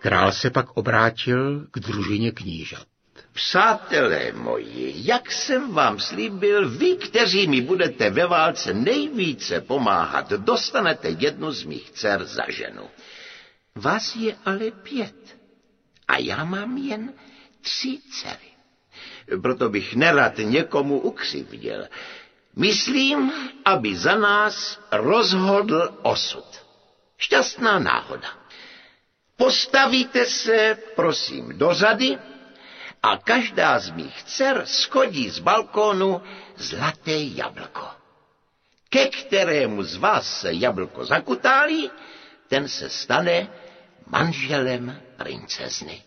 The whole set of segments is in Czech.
Král se pak obrátil k družině knížat. Přátelé moji, jak jsem vám slíbil, vy, kteří mi budete ve válce nejvíce pomáhat, dostanete jednu z mých dcer za ženu. Vás je ale 5 a já mám jen 3 dcery. Proto bych nerad někomu ukřivdil. Myslím, aby za nás rozhodl osud. Šťastná náhoda. Postavíte se, prosím, do řady a každá z mých dcer schodí z balkónu zlaté jablko. Ke kterému z vás se jablko zakutálí, ten se stane manželem princezny.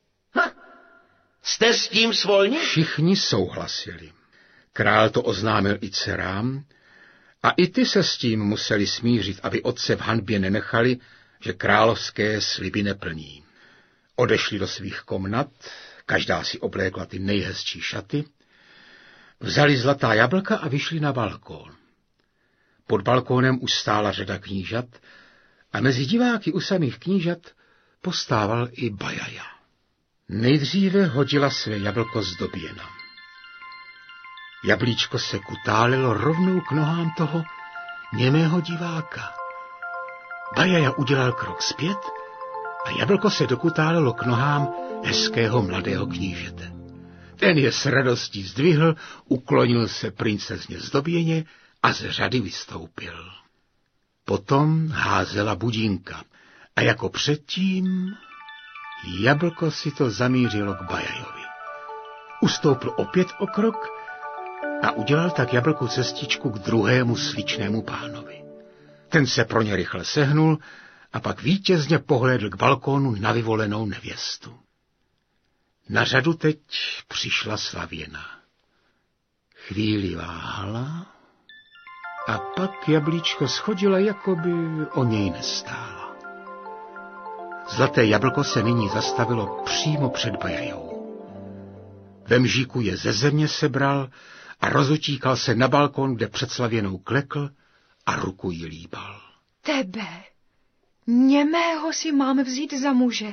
Jste s tím svolní? Všichni souhlasili. Král to oznámil i dcerám a i ty se s tím museli smířit, aby otce v hanbě nenechali, že královské sliby neplní. Odešli do svých komnat, každá si oblékla ty nejhezčí šaty, vzali zlatá jablka a vyšli na balkón. Pod balkónem už stála řada knížat a mezi diváky u samých knížat postával i Bajaja. Nejdříve hodila své jablko zdoběna. Jablíčko se kutálilo rovnou k nohám toho němého diváka. Bajaja udělal krok zpět a jablko se dokutálilo k nohám hezkého mladého knížete. Ten je s radostí zdvihl, uklonil se princezně zdoběně a z řady vystoupil. Potom házela budínka a jako předtím jablko si to zamířilo k Bajajovi. Ustoupil opět o krok a udělal tak jablku cestičku k druhému sličnému pánovi. Ten se pro ně rychle sehnul a pak vítězně pohlédl k balkónu na vyvolenou nevěstu. Na řadu teď přišla Slavěna. Chvíli váhala a pak jablíčko schodila, jako by o něj nestála. Zlaté jablko se nyní zastavilo přímo před Bajajou. Ve mžíku je ze země sebral a rozutíkal se na balkon, kde před Slavěnou klekl a ruku jí líbal. Tebe, němého si mám vzít za muže?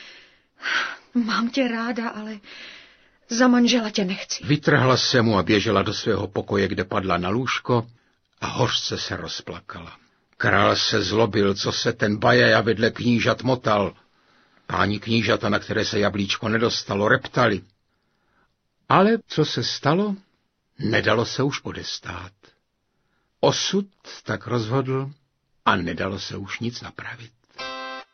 Mám tě ráda, ale za manžela tě nechci. Vytrhla se mu a běžela do svého pokoje, kde padla na lůžko a hořce se rozplakala. Král se zlobil, co se ten Bajaja vedle knížat motal. Páni knížata, na které se jablíčko nedostalo, reptali. Ale co se stalo, nedalo se už odestát. Osud tak rozhodl a nedalo se už nic napravit.